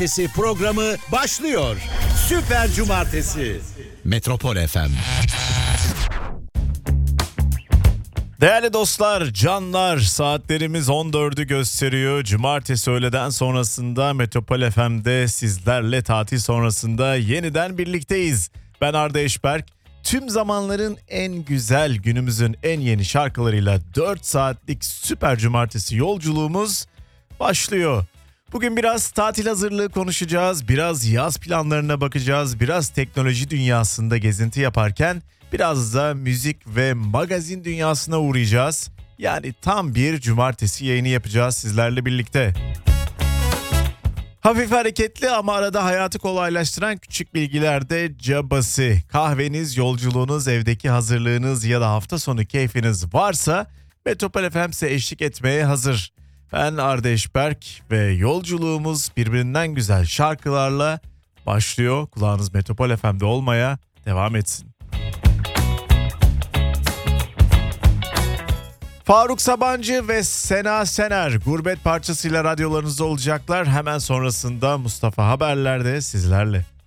Programı başlıyor. Süper Cumartesi. Metropol FM. Değerli dostlar, canlar, saatlerimiz 14'ü gösteriyor. Cumartesi öğleden sonrasında Metropol FM'de sizlerle tatil sonrasında yeniden birlikteyiz. Ben Arda Eşberk. Tüm zamanların en güzel, günümüzün en yeni şarkılarıyla 4 saatlik Süper Cumartesi yolculuğumuz başlıyor. Bugün biraz tatil hazırlığı konuşacağız, biraz yaz planlarına bakacağız, biraz teknoloji dünyasında gezinti yaparken biraz da müzik ve magazin dünyasına uğrayacağız. Yani tam bir cumartesi yayını yapacağız sizlerle birlikte. Hafif hareketli ama arada hayatı kolaylaştıran küçük bilgiler de cabası. Kahveniz, yolculuğunuz, evdeki hazırlığınız ya da hafta sonu keyfiniz varsa Metropol FM size eşlik etmeye hazır. Ben Arda Eşberk ve yolculuğumuz birbirinden güzel şarkılarla başlıyor. Kulağınız Metropol FM'de olmaya devam etsin. Faruk Sabancı ve Sena Sener Gurbet parçasıyla radyolarınızda olacaklar. Hemen sonrasında Mustafa Haberler'de sizlerle.